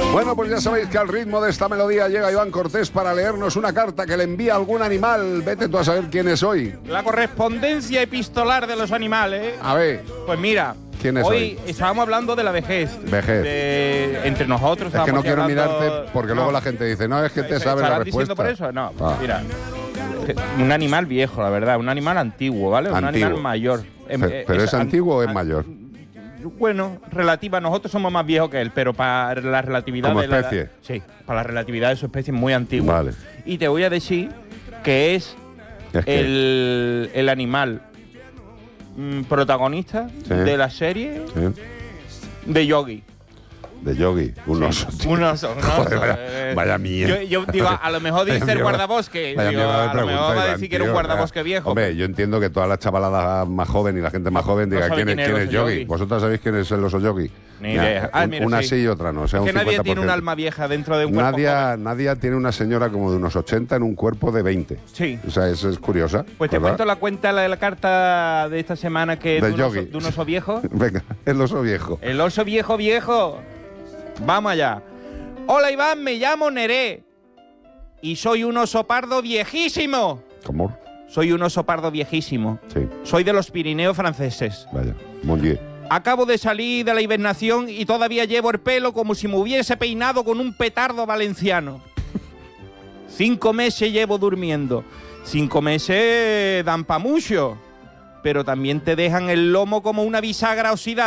Bueno, pues ya sabéis que al ritmo de esta melodía llega Iván Cortés para leernos una carta que le envía algún animal. Vete tú a saber quién es hoy. La correspondencia epistolar de los animales. A ver. Pues mira, ¿quién es hoy estábamos hablando de la vejez. Entre nosotros. Es que no quiero hablando, mirarte porque luego la gente dice, no, es que te sabe la respuesta. ¿Estarás diciendo por eso? No, mira. Un animal viejo, la verdad. Un animal antiguo, ¿vale? Un animal mayor. ¿Pero es antiguo o es mayor? Bueno, relativa. Nosotros somos más viejos que él, pero para la relatividad ¿Como de la especie? Sí, para la relatividad de su especie es muy antiguo. Vale. Y te voy a decir que es el animal protagonista de la serie de Yogi. De Yogi, un oso. Un oso. Joder, vaya mierda. Yo digo, a lo mejor dice el guardabosque. A lo mejor va a decir que era un guardabosque viejo. Hombre, yo entiendo que toda la chavalada más joven y la gente más joven diga quién es Yogi. ¿Vosotros sabéis quién es el oso Yogi? Ni idea. Una sí y otra no. O sea, es que nadie tiene un alma vieja dentro de un cuerpo joven. Nadie tiene una señora como de unos 80 en un cuerpo de 20. Sí. O sea, eso es curiosa. Pues te cuento la carta de esta semana que de un oso viejo. Venga, el oso viejo. El oso viejo. Vamos allá. Hola Iván, me llamo Neré y soy un oso pardo viejísimo. ¿Cómo? Soy un oso pardo viejísimo. Sí. Soy de los Pirineos franceses. Vaya, mon Dieu. Acabo de salir de la hibernación y todavía llevo el pelo como si me hubiese peinado con un petardo valenciano. 5 meses llevo durmiendo. 5 meses dan pa' mucho, pero también te dejan el lomo como una bisagra oxidada.